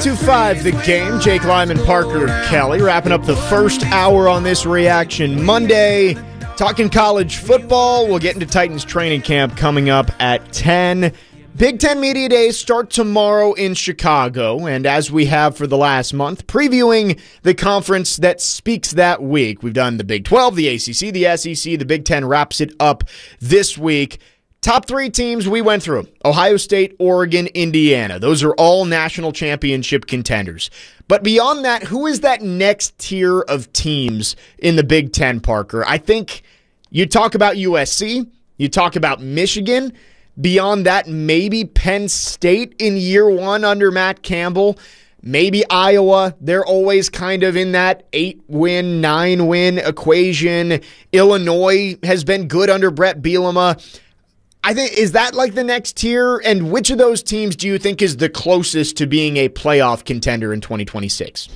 102.5 The Game. Jake Lyman, Parker Kelly, wrapping up the first hour on this Reaction Monday. Talking college football. We'll get into Titans training camp coming up at 10. Big Ten Media Days start tomorrow in Chicago, and as we have for the last month, previewing the conference that speaks that week. We've done the Big 12, the ACC, the SEC. The Big Ten wraps it up this week. Top three teams we went through: Ohio State, Oregon, Indiana. Those are all national championship contenders. But beyond that, who is that next tier of teams in the Big Ten, Parker? I think you talk about USC, you talk about Michigan. Beyond that, maybe Penn State in year one under Matt Campbell. Maybe Iowa. They're always kind of in that 8-win, 9-win equation. Illinois has been good under Brett Bielema. I think, is that like the next tier? And which of those teams do you think is the closest to being a playoff contender in 2026?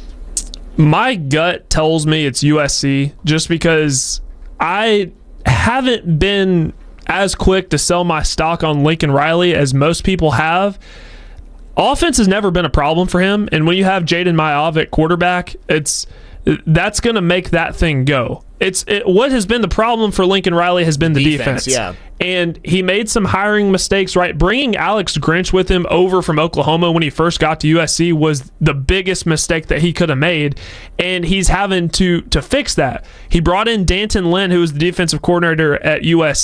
My gut tells me it's USC, just because I haven't been as quick to sell my stock on Lincoln Riley as most people have. Offense has never been a problem for him, and when you have Jaden Mayav at quarterback, that's going to make that thing go. What has been the problem for Lincoln Riley has been the defense. Yeah. And he made some hiring mistakes, right? Bringing Alex Grinch with him over from Oklahoma when he first got to USC was the biggest mistake that he could have made, and he's having to fix that. He brought in Danton Lynn, who was the defensive coordinator at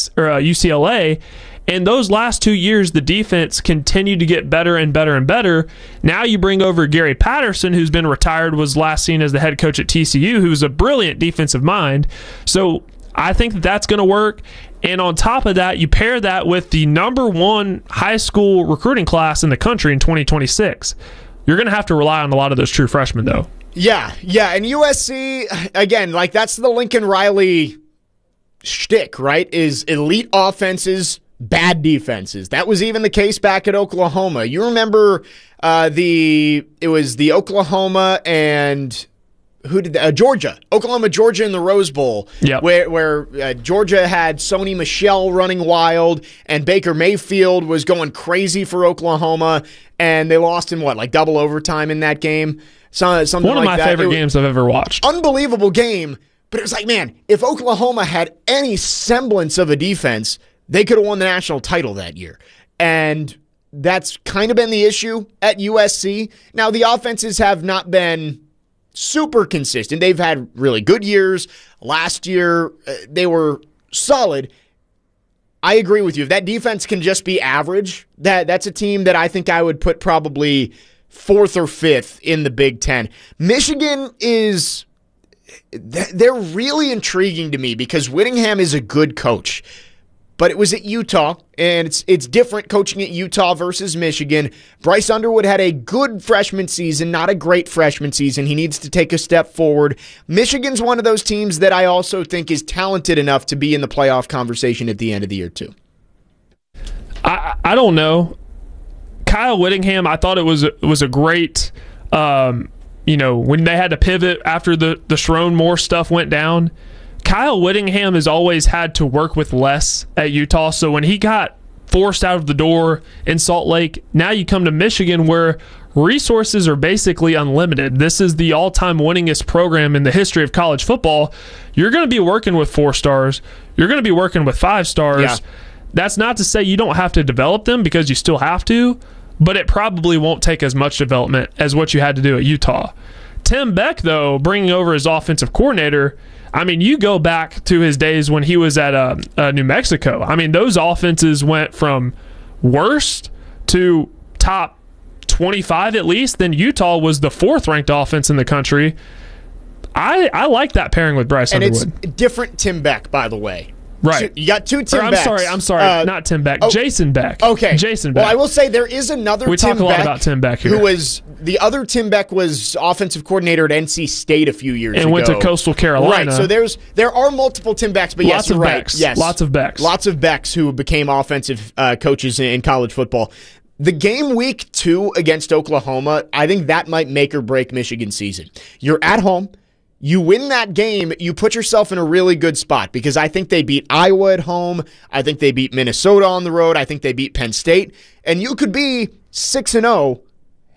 UCLA, and those last 2 years, the defense continued to get better and better and better. Now you bring over Gary Patterson, who's been retired, was last seen as the head coach at TCU, who's a brilliant defensive mind. So I think that's going to work. And on top of that, you pair that with the number one high school recruiting class in the country in 2026. You're going to have to rely on a lot of those true freshmen, though. Yeah. And USC, again, like that's the Lincoln Riley shtick, right? Is elite offenses, bad defenses. That was even the case back at Oklahoma. You remember it was the Oklahoma and Georgia, Georgia in the Rose Bowl, yep. where Georgia had Sony Michel running wild and Baker Mayfield was going crazy for Oklahoma, and they lost in double overtime in that game. Something one of like my that. favorite games I've ever watched. Unbelievable game, but it was like, man, if Oklahoma had any semblance of a defense, they could have won the national title that year. And that's kind of been the issue at USC. Now, the offenses have not been super consistent. They've had really good years. Last year, they were solid. I agree with you. If that defense can just be average, that's a team that I think I would put probably fourth or fifth in the Big Ten. Michigan they're really intriguing to me because Whittingham is a good coach. But it was at Utah, and it's different coaching at Utah versus Michigan. Bryce Underwood had a good freshman season, not a great freshman season. He needs to take a step forward. Michigan's one of those teams that I also think is talented enough to be in the playoff conversation at the end of the year, too. I don't know. Kyle Whittingham, I thought it was a great, when they had to pivot after the Sherrone Moore stuff went down. Kyle Whittingham has always had to work with less at Utah, so when he got forced out of the door in Salt Lake, now you come to Michigan where resources are basically unlimited. This is the all-time winningest program in the history of college football. You're going to be working with 4 stars. You're going to be working with 5 stars. Yeah. That's not to say you don't have to develop them, because you still have to, but it probably won't take as much development as what you had to do at Utah. Tim Beck, though, bringing over his offensive coordinator, you go back to his days when he was at New Mexico. Those offenses went from worst to top 25 at least. Then Utah was the 4th-ranked offense in the country. I like that pairing with Bryce Underwood. And it's different Tim Beck, by the way. Right. So you got 2 Tim Becks. I'm sorry. Not Tim Beck. Jason Beck. Okay. Jason Beck. Well, I will say there is another Tim Beck. We talk a lot about Tim Beck here. The other Tim Beck was offensive coordinator at NC State a few years ago. And went to Coastal Carolina. Right. So there are multiple Tim Becks, but yes, you're right. Becks. Yes. Lots of Becks. Lots of Becks who became offensive coaches in college football. The game week 2 against Oklahoma, I think that might make or break Michigan's season. You're at home. You win that game, you put yourself in a really good spot because I think they beat Iowa at home. I think they beat Minnesota on the road. I think they beat Penn State. And you could be 6-0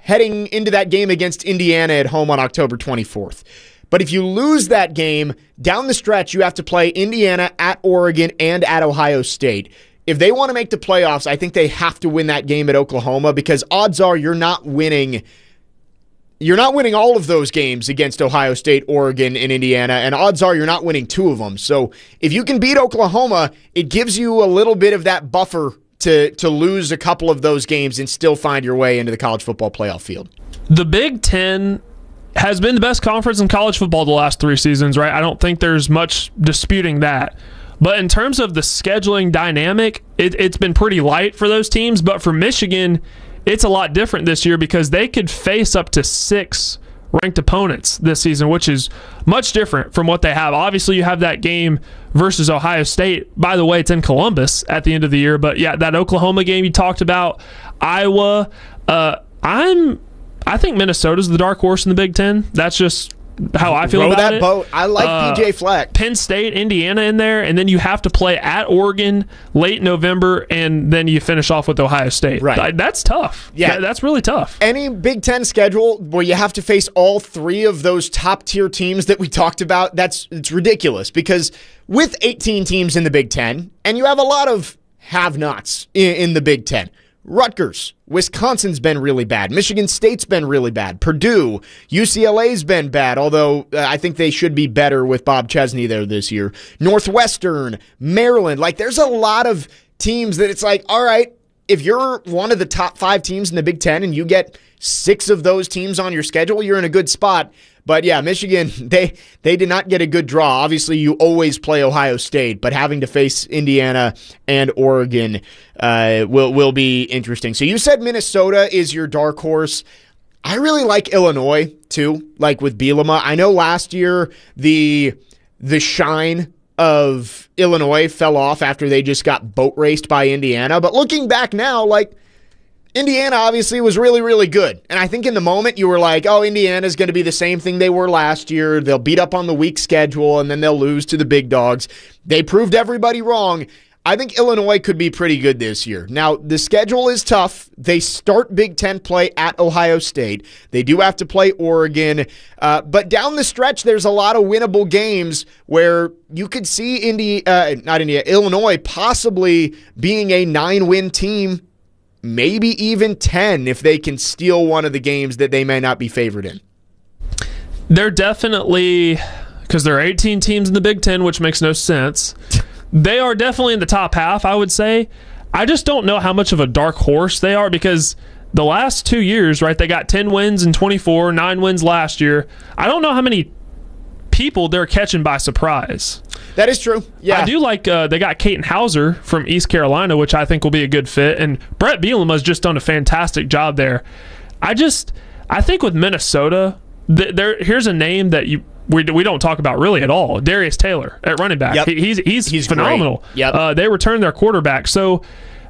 heading into that game against Indiana at home on October 24th. But if you lose that game, down the stretch, you have to play Indiana, at Oregon, and at Ohio State. If they want to make the playoffs, I think they have to win that game at Oklahoma, because odds are you're not winning all of those games against Ohio State, Oregon, and Indiana, and odds are you're not winning 2 of them. So if you can beat Oklahoma, it gives you a little bit of that buffer to lose a couple of those games and still find your way into the college football playoff field. The Big Ten has been the best conference in college football the last 3 seasons, right? I don't think there's much disputing that. But in terms of the scheduling dynamic, it's been pretty light for those teams. But for Michigan, it's a lot different this year because they could face up to 6 ranked opponents this season, which is much different from what they have. Obviously, you have that game versus Ohio State. By the way, it's in Columbus at the end of the year. But yeah, that Oklahoma game you talked about, Iowa, I think Minnesota's the dark horse in the Big Ten. That's just how I feel about it. Boat. I like PJ Fleck. Penn State, Indiana in there, and then you have to play at Oregon late November, and then you finish off with Ohio State. Right. That's tough. Yeah. That's really tough. Any Big Ten schedule where you have to face all 3 of those top-tier teams that we talked about, it's ridiculous, because with 18 teams in the Big Ten, and you have a lot of have-nots in the Big Ten, Rutgers, Wisconsin's been really bad. Michigan State's been really bad. Purdue, UCLA's been bad, although I think they should be better with Bob Chesney there this year. Northwestern, Maryland, there's a lot of teams that it's like, all right, if you're one of the top 5 teams in the Big Ten and you get 6 of those teams on your schedule, you're in a good spot. But yeah, Michigan, they did not get a good draw. Obviously, you always play Ohio State, but having to face Indiana and Oregon will be interesting. So you said Minnesota is your dark horse. I really like Illinois too, with Bielema. I know last year the shine of Illinois fell off after they just got boat raced by Indiana. But looking back now, Indiana obviously was really, really good. And I think in the moment you were like, oh, Indiana's going to be the same thing they were last year. They'll beat up on the weak schedule, and then they'll lose to the big dogs. They proved everybody wrong. I think Illinois could be pretty good this year. Now, the schedule is tough. They start Big Ten play at Ohio State. They do have to play Oregon. But down the stretch, there's a lot of winnable games where you could see Illinois possibly being a 9-win team, maybe even 10 if they can steal one of the games that they may not be favored in. They're definitely, because there are 18 teams in the Big Ten, which makes no sense. They are definitely in the top half, I would say. I just don't know how much of a dark horse they are, because the last 2 years, right, they got 10 wins in 24, 9 wins last year. I don't know how many people they're catching by surprise. That is true. Yeah, I do like they got Caton Hauser from East Carolina, which I think will be a good fit, and Brett Bielema's just done a fantastic job there. I think with Minnesota, here's a name that we don't talk about really at all. Darius Taylor at running back. Yep. He's phenomenal. Yep. They returned their quarterback, so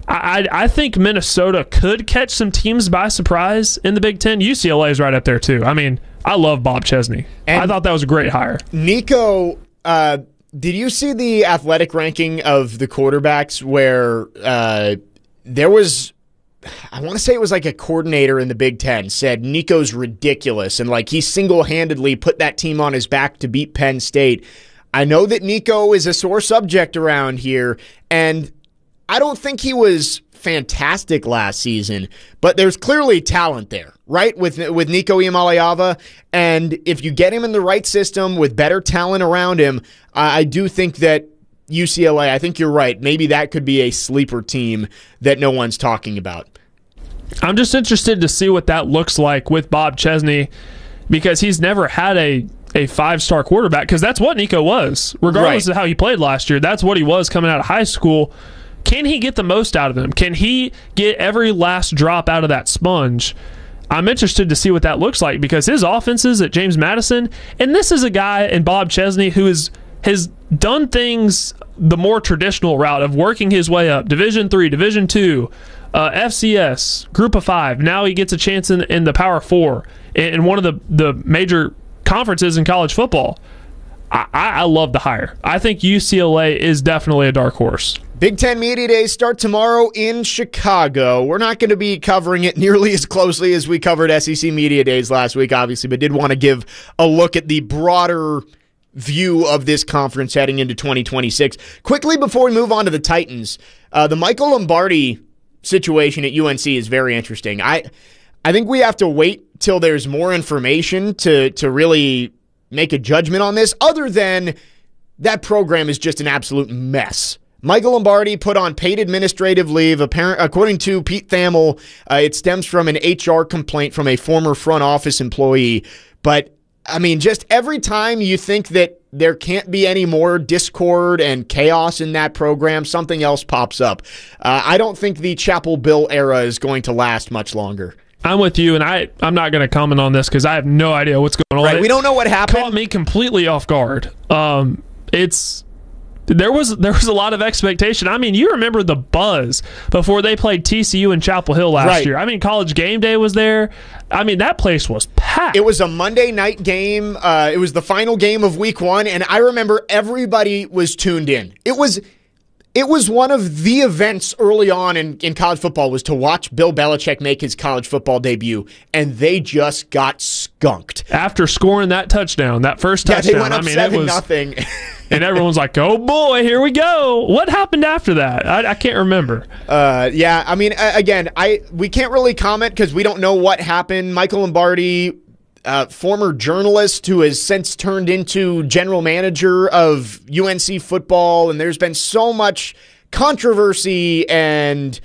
I think Minnesota could catch some teams by surprise in the Big Ten. UCLA is right up there too. I mean, I love Bob Chesney. And I thought that was a great hire. Nico, did you see the athletic ranking of the quarterbacks where there was, I want to say it was a coordinator in the Big Ten said Nico's ridiculous, and he single-handedly put that team on his back to beat Penn State. I know that Nico is a sore subject around here, and I don't think he was fantastic last season, but there's clearly talent there, right, with Nico Iamaleava, and if you get him in the right system with better talent around him, I do think that UCLA, I think you're right, maybe that could be a sleeper team that no one's talking about. I'm just interested to see what that looks like with Bob Chesney, because he's never had a 5-star quarterback, because that's what Nico was, regardless of how he played last year. That's what he was coming out of high school. Can he get the most out of him? Can he get every last drop out of that sponge? I'm interested to see what that looks like, because his offenses at James Madison, and this is a guy in Bob Chesney who has done things the more traditional route of working his way up. Division III, Division II, FCS, Group of 5. Now he gets a chance in the Power 4 in one of the major conferences in college football. I love the hire. I think UCLA is definitely a dark horse. Big Ten Media Days start tomorrow in Chicago. We're not going to be covering it nearly as closely as we covered SEC Media Days last week, obviously, but did want to give a look at the broader view of this conference heading into 2026. Quickly, before we move on to the Titans, the Michael Lombardi situation at UNC is very interesting. I think we have to wait till there's more information to really make a judgment on this, other than that program is just an absolute mess. Michael Lombardi put on paid administrative leave. According to Pete Thamel, it stems from an HR complaint from a former front office employee. But, I mean, just every time you think that there can't be any more discord and chaos in that program, something else pops up. I don't think the Chapel Bill era is going to last much longer. I'm with you, and I'm not going to comment on this because I have no idea what's going on. Right, we don't know what happened. It caught me completely off guard. There was a lot of expectation. I mean, you remember the buzz before they played TCU in Chapel Hill last year. I mean, College Game Day was there. I mean, that place was packed. It was a Monday night game. It was the final game of week 1, and I remember everybody was tuned in. It was one of the events early on in college football was to watch Bill Belichick make his college football debut, and they just got skunked. After scoring that touchdown, that first touchdown. They went up 7-0. And everyone's like, oh boy, here we go. What happened after that? I can't remember. Yeah, I mean, again, we can't really comment because we don't know what happened. Michael Lombardi, former journalist who has since turned into general manager of UNC football, and there's been so much controversy and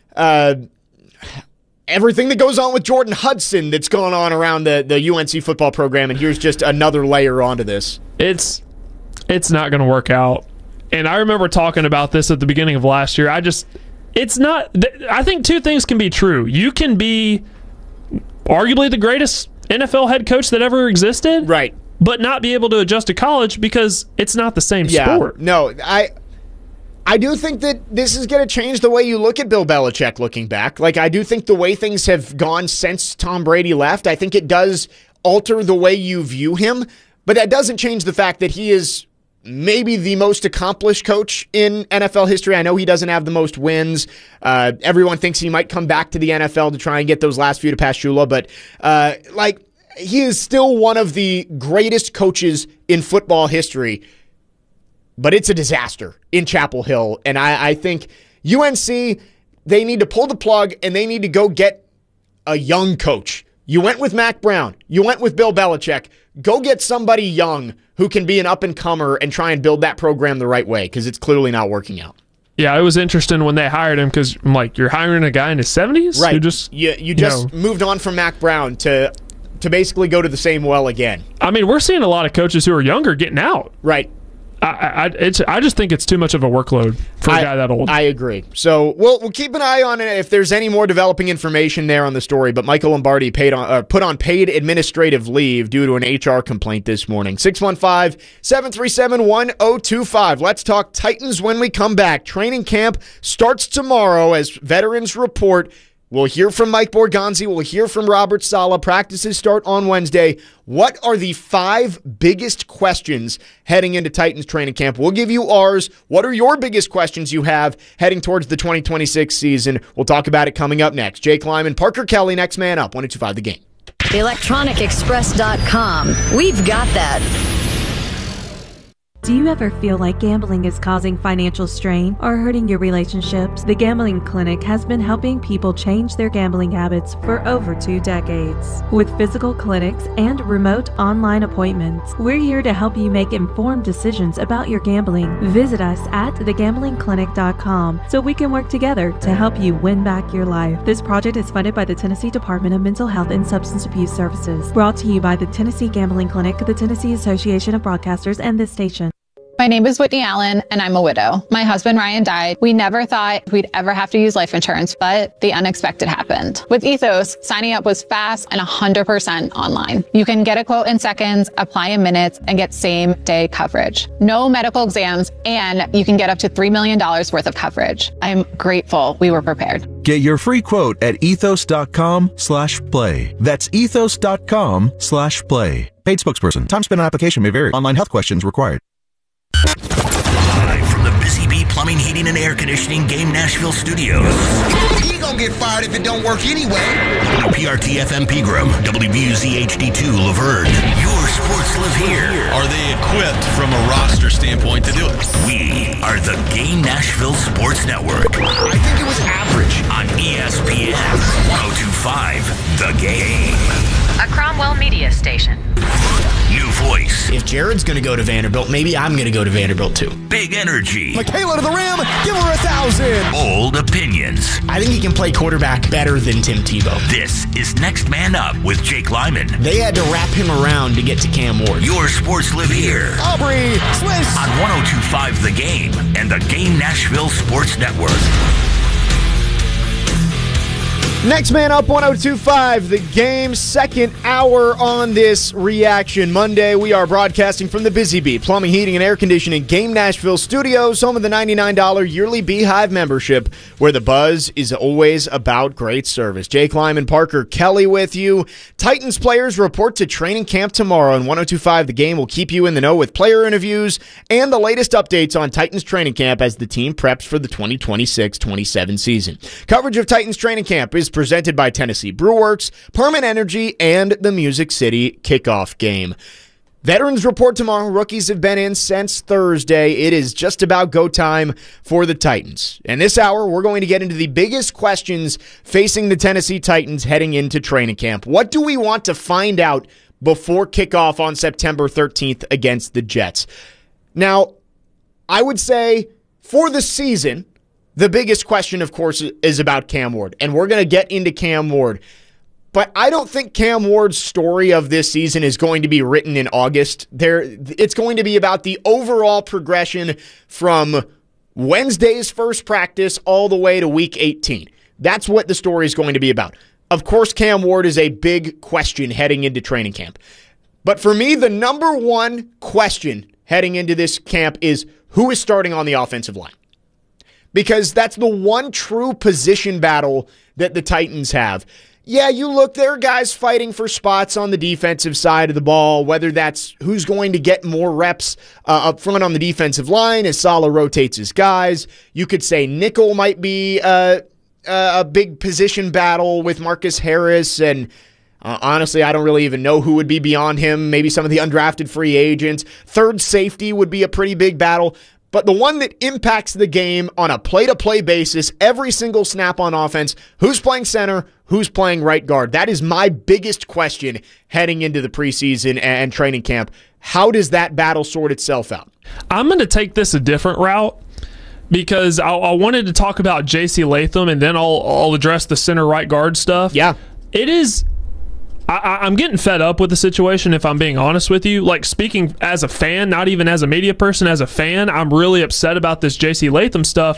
everything that goes on with Jordan Hudson that's gone on around the UNC football program, and here's just another layer onto this. It's not going to work out. And I remember talking about this at the beginning of last year. I think two things can be true. You can be arguably the greatest NFL head coach that ever existed. Right. But not be able to adjust to college because it's not the same sport. No, I do think that this is going to change the way you look at Bill Belichick looking back. Like, I do think the way things have gone since Tom Brady left, I think it does alter the way you view him. But that doesn't change the fact that he is maybe the most accomplished coach in NFL history. I know he doesn't have the most wins. Everyone thinks he might come back to the NFL to try and get those last few to pass Shula, but he is still one of the greatest coaches in football history. But it's a disaster in Chapel Hill, and I think UNC, they need to pull the plug and they need to go get a young coach. You went with Mac Brown. You went with Bill Belichick. Go get somebody young who can be an up-and-comer and try and build that program the right way, because it's clearly not working out. Yeah, it was interesting when they hired him, because I'm like, you're hiring a guy in his 70s? Right. You just moved on from Mac Brown to basically go to the same well again. I mean, we're seeing a lot of coaches who are younger getting out. Right. I just think it's too much of a workload for a guy that old. I agree. So we'll keep an eye on it if there's any more developing information there on the story. But Michael Lombardi put on paid administrative leave due to an HR complaint this morning. 615-737-1025. Let's talk Titans when we come back. Training camp starts tomorrow as veterans report. We'll hear from Mike Borgonzi. We'll hear from Robert Saleh. Practices start on Wednesday. What are the 5 biggest questions heading into Titans training camp? We'll give you ours. What are your biggest questions you have heading towards the 2026 season? We'll talk about it coming up next. Jake Lyman, Parker Kelly, next man up. 102.5 The Game. ElectronicExpress.com. We've got that. Do you ever feel like gambling is causing financial strain or hurting your relationships? The Gambling Clinic has been helping people change their gambling habits for over 2 decades. With physical clinics and remote online appointments, we're here to help you make informed decisions about your gambling. Visit us at thegamblingclinic.com so we can work together to help you win back your life. This project is funded by the Tennessee Department of Mental Health and Substance Abuse Services. Brought to you by the Tennessee Gambling Clinic, the Tennessee Association of Broadcasters, and this station. My name is Whitney Allen, and I'm a widow. My husband, Ryan, died. We never thought we'd ever have to use life insurance, but the unexpected happened. With Ethos, signing up was fast and 100% online. You can get a quote in seconds, apply in minutes, and get same-day coverage. No medical exams, and you can get up to $3 million worth of coverage. I'm grateful we were prepared. Get your free quote at ethos.com/play. That's ethos.com/play. Paid spokesperson. Time spent on application may vary. Online health questions required. Live from the Busy Bee Plumbing, Heating, and Air Conditioning Game Nashville Studios. He gonna get fired if it don't work anyway. WPRT FM Pegram, WBUZ HD2 Laverne. Your sports live here. Are they equipped from a roster standpoint to do it? We are the Game Nashville Sports Network. I think it was average. On ESPN 102.5 The Game. A Cromwell media station. New voice. If Jared's going to go to Vanderbilt, maybe I'm going to go to Vanderbilt too. Big energy. Michaela to the rim. Give her 1,000. Bold opinions. I think he can play quarterback better than Tim Tebow. This is Next Man Up with Jake Lyman. They had to wrap him around to get to Cam Ward. Your sports live here. Aubrey Swiss. On 102.5 The Game and the Game Nashville Sports Network. Next Man Up, 102.5 The Game, second hour on this Reaction Monday. We are broadcasting from the Busy Bee Plumbing, Heating, and Air Conditioning Game Nashville Studios, home of the $99 yearly Beehive membership, where the buzz is always about great service. Jake Lyman, Parker Kelly with you. Titans players report to training camp tomorrow, and 102.5 The Game will keep you in the know with player interviews and the latest updates on Titans training camp as the team preps for the 2026-27 season. Coverage of Titans training camp is presented by Tennessee Brewworks, Perman Energy, and the Music City Kickoff Game. Veterans report tomorrow. Rookies have been in since Thursday. It is just about go time for the Titans. And this hour, we're going to get into the biggest questions facing the Tennessee Titans heading into training camp. What do we want to find out before kickoff on September 13th against the Jets? Now, I would say for the season, the biggest question, of course, is about Cam Ward, and we're going to get into Cam Ward. But I don't think Cam Ward's story of this season is going to be written in August. It's going to be about the overall progression from Wednesday's first practice all the way to week 18. That's what the story is going to be about. Of course, Cam Ward is a big question heading into training camp. But for me, the number one question heading into this camp is who is starting on the offensive line. Because that's the one true position battle that the Titans have. Yeah, you look, there are guys fighting for spots on the defensive side of the ball, whether that's who's going to get more reps up front on the defensive line as Saleh rotates his guys. You could say nickel might be a big position battle with Marcus Harris, and honestly, I don't really even know who would be beyond him. Maybe some of the undrafted free agents. Third safety would be a pretty big battle. But the one that impacts the game on a play-to-play basis, every single snap on offense, who's playing center, who's playing right guard? That is my biggest question heading into the preseason and training camp. How does that battle sort itself out? I'm going to take this a different route because I wanted to talk about J.C. Latham, and then I'll address the center right guard stuff. Yeah. It is... I'm getting fed up with the situation, if I'm being honest with you. Like, speaking as a fan, not even as a media person, as a fan, I'm really upset about this J.C. Latham stuff.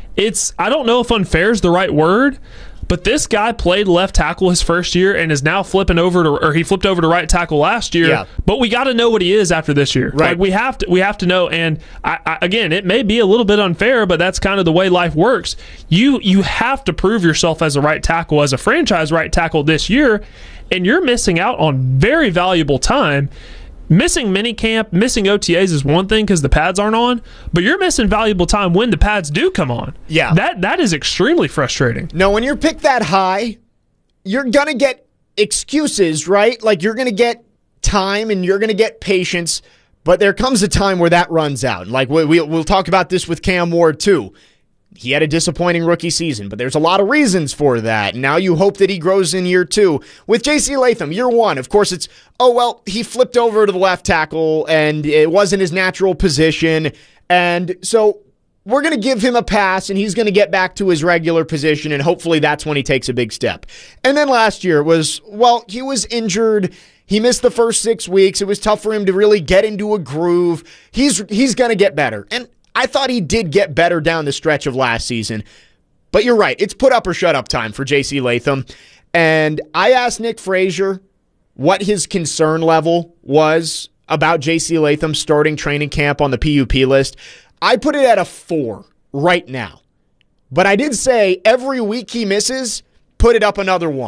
I don't know if unfair is the right word, but this guy played left tackle his first year and is now flipping over to, or he flipped over to right tackle last year. Yeah. But we got to know what he is after this year. Right. Like, we have to know. And again, it may be a little bit unfair, but that's kind of the way life works. You have to prove yourself as a right tackle, as a franchise right tackle this year. And you're missing out on very valuable time. Missing minicamp, missing OTAs is one thing because the pads aren't on, but you're missing valuable time when the pads do come on. Yeah. That is extremely frustrating. No, when you're picked that high, you're going to get excuses, right? Like, you're going to get time and you're going to get patience, but there comes a time where that runs out. Like, we'll talk about this with Cam Ward, too. He had a disappointing rookie season, but there's a lot of reasons for that. Now you hope that he grows in year two. With J.C. Latham, year one, of course, it's, he flipped over to the left tackle, and it wasn't his natural position. And so we're going to give him a pass, and he's going to get back to his regular position, and hopefully that's when he takes a big step. And then last year was, he was injured. He missed the first 6 weeks. It was tough for him to really get into a groove. He's going to get better. And I thought he did get better down the stretch of last season. But you're right. It's put up or shut up time for J.C. Latham. And I asked Nick Frazier what his concern level was about J.C. Latham starting training camp on the PUP list. I put it at a 4 right now. But I did say every week he misses, put it up another 1.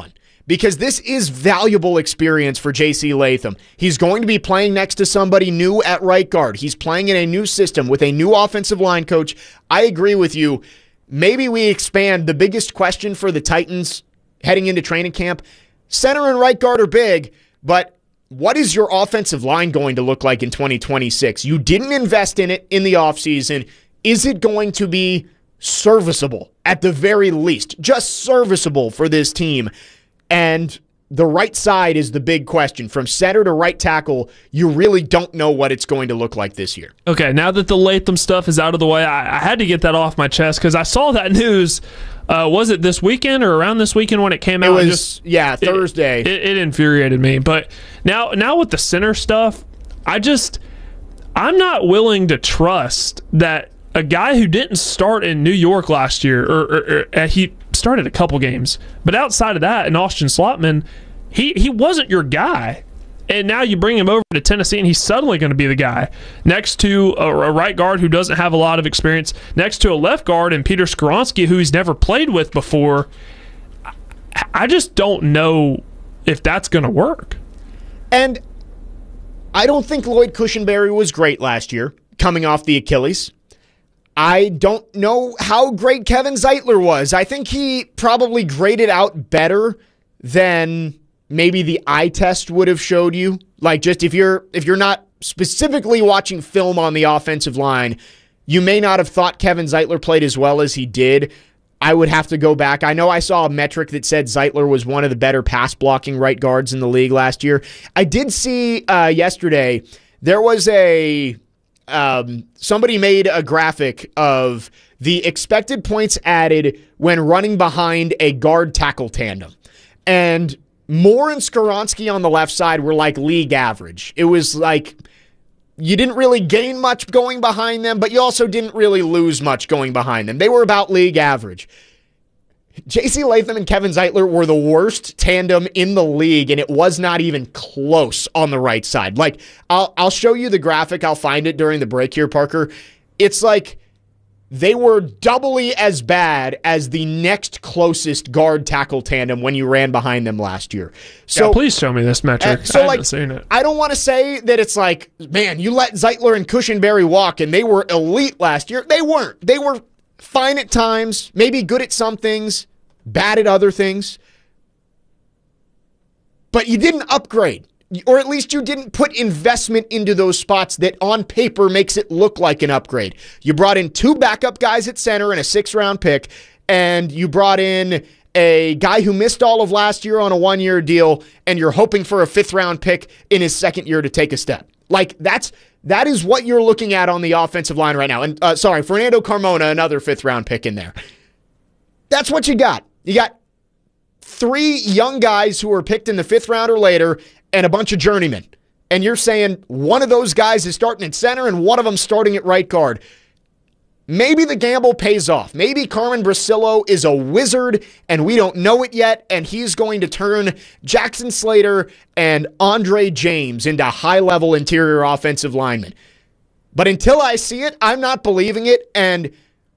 because this is valuable experience for J.C. Latham. He's going to be playing next to somebody new at right guard. He's playing in a new system with a new offensive line coach. I agree with you. Maybe we expand. The biggest question for the Titans heading into training camp, center and right guard are big, but what is your offensive line going to look like in 2026? You didn't invest in it in the offseason. Is it going to be serviceable at the very least? Just serviceable for this team. And the right side is the big question. From center to right tackle, you really don't know what it's going to look like this year. Okay, now that the Latham stuff is out of the way, I had to get that off my chest because I saw that news. Was it this weekend or around this weekend when it came out? It was, Thursday. It infuriated me. But now with the center stuff, I'm not willing to trust that a guy who didn't start in New York last year, or he started a couple games, but outside of that, in Austin Slotman, he wasn't your guy. And now you bring him over to Tennessee, and he's suddenly going to be the guy next to a right guard who doesn't have a lot of experience, next to a left guard and Peter Skoronski, who he's never played with before. I just don't know if that's going to work. And I don't think Lloyd Cushenberry was great last year, coming off the Achilles. I don't know how great Kevin Zeitler was. I think he probably graded out better than maybe the eye test would have showed you. Like, just if you're not specifically watching film on the offensive line, you may not have thought Kevin Zeitler played as well as he did. I would have to go back. I know I saw a metric that said Zeitler was one of the better pass blocking right guards in the league last year. I did see yesterday there was somebody made a graphic of the expected points added when running behind a guard tackle tandem. And Moore and Skoronski on the left side were like league average. It was like you didn't really gain much going behind them, but you also didn't really lose much going behind them. They were about league average. J.C. Latham and Kevin Zeitler were the worst tandem in the league, and it was not even close on the right side. Like, I'll show you the graphic. I'll find it during the break here, Parker. It's like they were doubly as bad as the next closest guard tackle tandem when you ran behind them last year. So yeah, please show me this metric. I haven't seen it. I don't want to say that it's like, man, you let Zeitler and Cushenberry walk and they were elite last year. They weren't. They were fine at times, maybe good at some things, bad at other things. But you didn't upgrade. Or at least you didn't put investment into those spots that on paper makes it look like an upgrade. You brought in 2 backup guys at center and a 6th-round pick, and you brought in a guy who missed all of last year on a 1-year deal, and you're hoping for a 5th-round pick in his 2nd year to take a step. Like, that is what you're looking at on the offensive line right now. And Fernando Carmona, another 5th-round pick in there. That's what you got. You got 3 young guys who were picked in the 5th round or later, and a bunch of journeymen. And you're saying one of those guys is starting at center and one of them starting at right guard. Maybe the gamble pays off. Maybe Carmen Brasillo is a wizard and we don't know it yet, and he's going to turn Jackson Slater and Andre James into high-level interior offensive linemen. But until I see it, I'm not believing it, and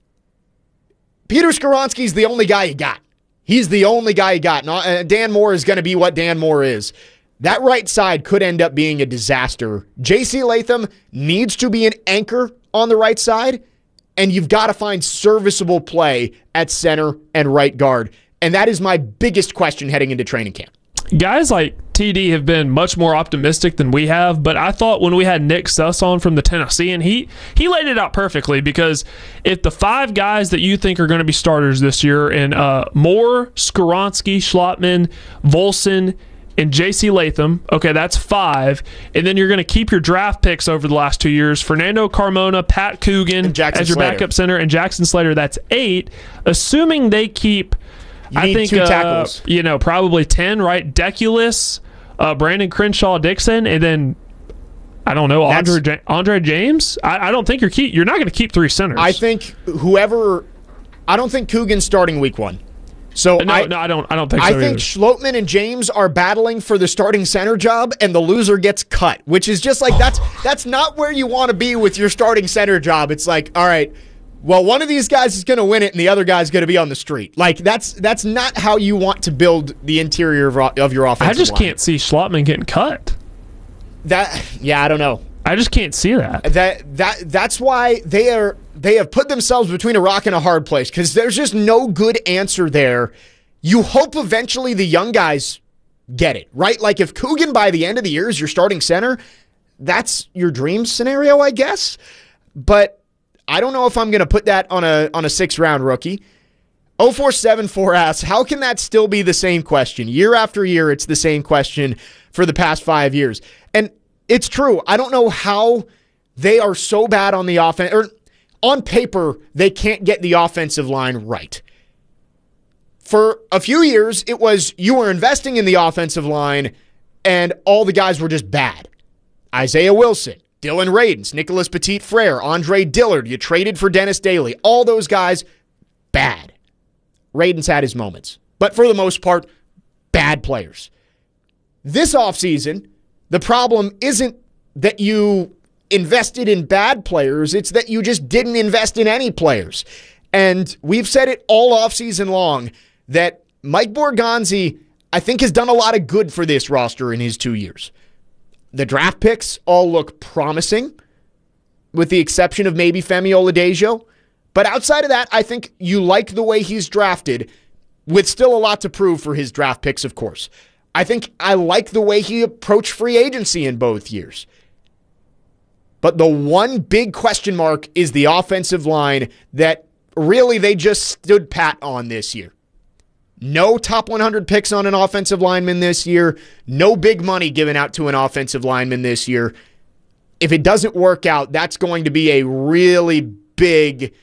Peter Skoronski's the only guy you got. He's the only guy you got. And Dan Moore is going to be what Dan Moore is. That right side could end up being a disaster. J.C. Latham needs to be an anchor on the right side, and you've got to find serviceable play at center and right guard. And that is my biggest question heading into training camp. Guys like TD have been much more optimistic than we have, but I thought when we had Nick Suss on from the Tennessean, he laid it out perfectly, because if the 5 guys that you think are going to be starters this year, and Moore, Skoronski, Schlotman, Volson, and J.C. Latham, okay, that's 5. And then you're going to keep your draft picks over the last 2 years. Fernando Carmona, Pat Coogan as your backup center, and Jackson Slater, that's 8. Assuming they keep, I think, 2 tackles. Probably 10, right? Deculus, Brandon Crenshaw Dixon, and then, I don't know, Andre James? I don't think you're not going to keep 3 centers. I think I don't think Coogan's starting week 1. So I don't think so. I think Schlotman and James are battling for the starting center job, and the loser gets cut, which is just like that's not where you want to be with your starting center job. It's like, all right, well, one of these guys is going to win it and the other guy's going to be on the street. Like, that's not how you want to build the interior of your offensive I just line. can't see Schlottman getting cut. I don't know. I just can't see that. That's why they have put themselves between a rock and a hard place, because there's just no good answer there. You hope eventually the young guys get it, right? Like, if Coogan by the end of the year is your starting center, that's your dream scenario, I guess. But I don't know if I'm going to put that on a 6th-round rookie. 0474 asks, how can that still be the same question? Year after year, it's the same question for the past 5 years. And it's true. I don't know how they are so bad on the offense, or on paper, they can't get the offensive line right. For a few years, it was you were investing in the offensive line and all the guys were just bad. Isaiah Wilson, Dylan Radins, Nicholas Petit-Frere, Andre Dillard, you traded for Dennis Daly. All those guys, bad. Radins had his moments, but for the most part, bad players. This offseason, the problem isn't that you invested in bad players, it's that you just didn't invest in any players. And we've said it all offseason long that Mike Borgonzi, I think, has done a lot of good for this roster in his 2 years. The draft picks all look promising, with the exception of maybe Femi Oladejo. But outside of that, I think you like the way he's drafted, with still a lot to prove for his draft picks, of course. I think I like the way he approached free agency in both years. But the one big question mark is the offensive line that really they just stood pat on this year. No top 100 picks on an offensive lineman this year. No big money given out to an offensive lineman this year. If it doesn't work out, that's going to be a really big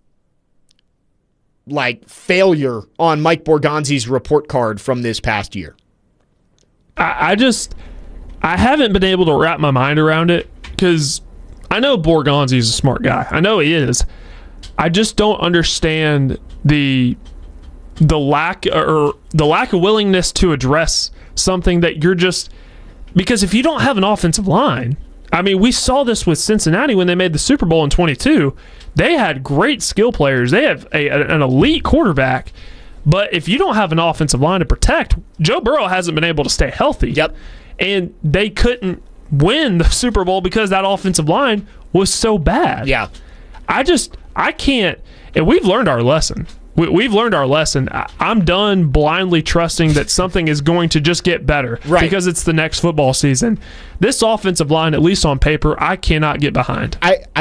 failure on Mike Borgonzi's report card from this past year. I haven't been able to wrap my mind around it, because I know Borgonzi's a smart guy. I know he is. I just don't understand the lack of willingness to address something that you're just, because if you don't have an offensive line, I mean, we saw this with Cincinnati when they made the Super Bowl in 22. They had great skill players. They have an elite quarterback. But if you don't have an offensive line to protect, Joe Burrow hasn't been able to stay healthy. Yep. And they couldn't win the Super Bowl because that offensive line was so bad. Yeah. I can't, and we've learned our lesson. We've learned our lesson. I'm done blindly trusting that something is going to just get better because it's the next football season. This offensive line, at least on paper, I cannot get behind.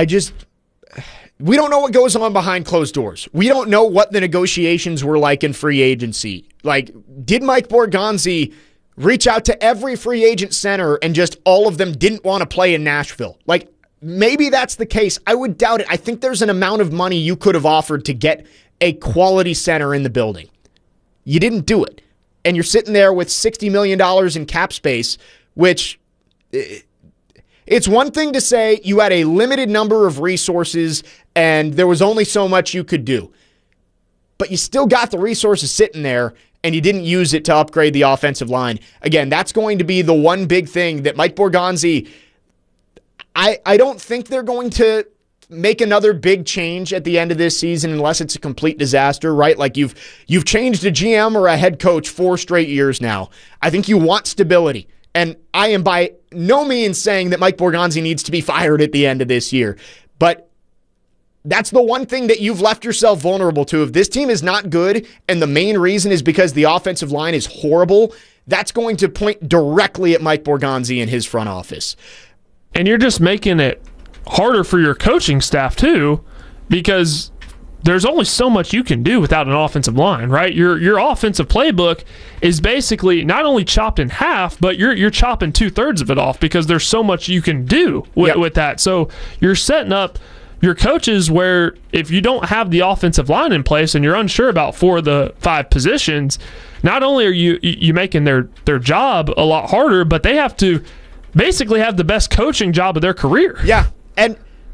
We don't know what goes on behind closed doors. We don't know what the negotiations were like in free agency. Like, did Mike Borgonzi reach out to every free agent center and just all of them didn't want to play in Nashville? Like, maybe that's the case. I would doubt it. I think there's an amount of money you could have offered to get a quality center in the building. You didn't do it. And you're sitting there with $60 million in cap space, which it's one thing to say you had a limited number of resources and there was only so much you could do. But you still got the resources sitting there and you didn't use it to upgrade the offensive line. Again, that's going to be the one big thing that Mike Borgonzi, I don't think they're going to make another big change at the end of this season unless it's a complete disaster, right? Like you've changed a GM or a head coach 4 straight years now. I think you want stability. And I am by no means saying that Mike Borgonzi needs to be fired at the end of this year. But that's the one thing that you've left yourself vulnerable to. If this team is not good and the main reason is because the offensive line is horrible, that's going to point directly at Mike Borgonzi and his front office. And you're just making it harder for your coaching staff too, because there's only so much you can do without an offensive line, right? Your offensive playbook is basically not only chopped in half, but you're chopping 2/3 of it off because there's so much you can do with that. So you're setting up your coaches where if you don't have the offensive line in place and you're unsure about 4 of the 5 positions, not only are you making their job a lot harder, but they have to basically have the best coaching job of their career. Yeah. And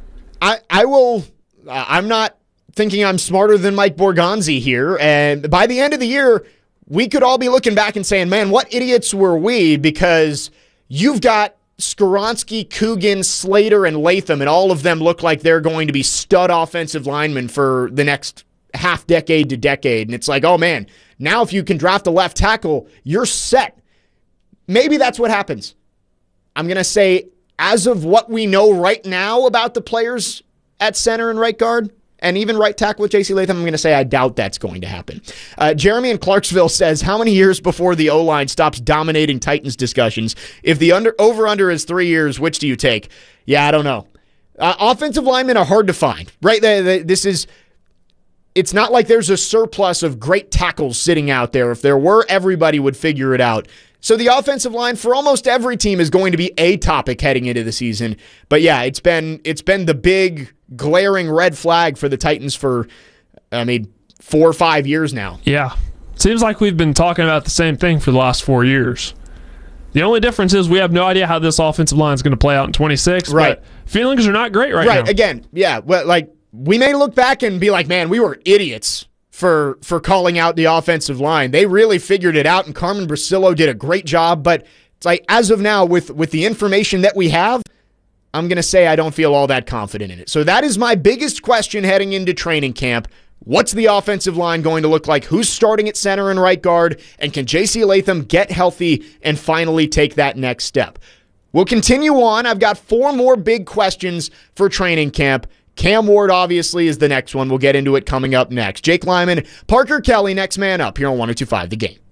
I'm not thinking I'm smarter than Mike Borgonzi here. And by the end of the year, we could all be looking back and saying, man, what idiots were we? Because you've got Skoronski, Coogan, Slater, and Latham, and all of them look like they're going to be stud offensive linemen for the next half decade to decade. And it's like, oh man, now if you can draft a left tackle, you're set. Maybe that's what happens. I'm going to say, as of what we know right now about the players at center and right guard, and even right tackle with J.C. Latham, I'm going to say I doubt that's going to happen. Jeremy in Clarksville says, how many years before the O-line stops dominating Titans discussions? If the over-under is 3 years, which do you take? Yeah, I don't know. Offensive linemen are hard to find. Right? It's not like there's a surplus of great tackles sitting out there. If there were, everybody would figure it out. So the offensive line for almost every team is going to be a topic heading into the season. But yeah, it's been the big glaring red flag for the Titans for, 4 or 5 years now. Yeah. Seems like we've been talking about the same thing for the last 4 years. The only difference is we have no idea how this offensive line is going to play out in 26. Right. But feelings are not great right now. Right. Again, yeah. Well, we may look back and be like, man, we were idiots for calling out the offensive line. They really figured it out, and Carmen Brasillo did a great job. But it's like, as of now, with the information that we have, I'm going to say I don't feel all that confident in it. So that is my biggest question heading into training camp. What's the offensive line going to look like? Who's starting at center and right guard? And can J.C. Latham get healthy and finally take that next step? We'll continue on. I've got 4 more big questions for training camp. Cam Ward, obviously, is the next one. We'll get into it coming up next. Jake Lyman, Parker Kelly, next man up here on 102.5 The Game.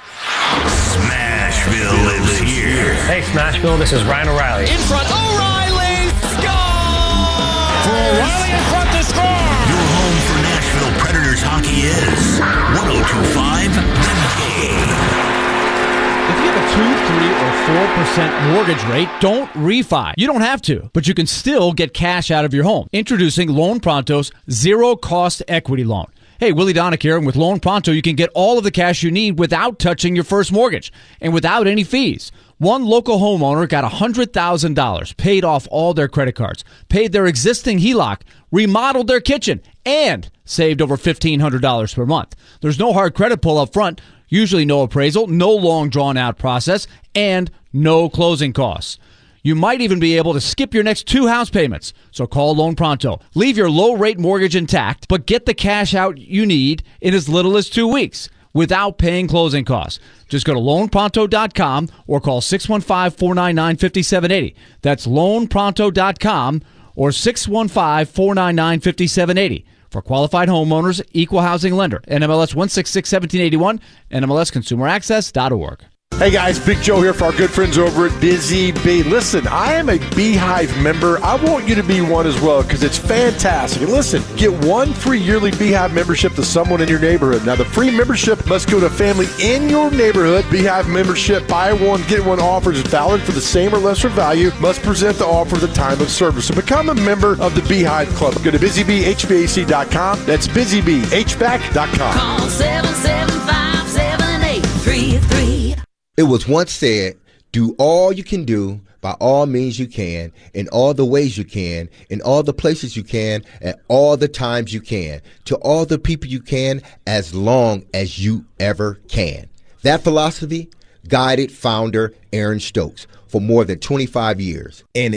Smashville lives here. Hey, Smashville, this is Ryan O'Reilly. In front, O'Reilly! Score! For O'Reilly in front to score! Your home for Nashville Predators hockey is 102.5 The Game. If you have a 2, 3, or 4% mortgage rate, don't refi. You don't have to, but you can still get cash out of your home. Introducing Loan Pronto's zero-cost equity loan. Hey, Willie Donick here, and with Loan Pronto, you can get all of the cash you need without touching your first mortgage and without any fees. One local homeowner got $100,000, paid off all their credit cards, paid their existing HELOC, remodeled their kitchen, and saved over $1,500 per month. There's no hard credit pull up front, usually no appraisal, no long drawn-out process, and no closing costs. You might even be able to skip your next 2 house payments. So call Loan Pronto. Leave your low-rate mortgage intact, but get the cash out you need in as little as 2 weeks without paying closing costs. Just go to loanpronto.com or call 615-499-5780. That's loanpronto.com or 615-499-5780. For qualified homeowners, equal housing lender. NMLS 1661781, NMLSconsumeraccess.org. Hey guys, Big Joe here for our good friends over at Busy Bee. Listen, I am a Beehive member. I want you to be one as well because it's fantastic. And listen, get 1 free yearly Beehive membership to someone in your neighborhood. Now, the free membership must go to a family in your neighborhood. Beehive membership, buy one, get one offer is valid for the same or lesser value. Must present the offer at the time of service. So become a member of the Beehive Club. Go to busybhvac.com. That's busybhvac.com. Call 775-7833. It was once said, do all you can do by all means you can, in all the ways you can, in all the places you can, at all the times you can, to all the people you can, as long as you ever can. That philosophy guided founder Aaron Stokes for more than 25 years. And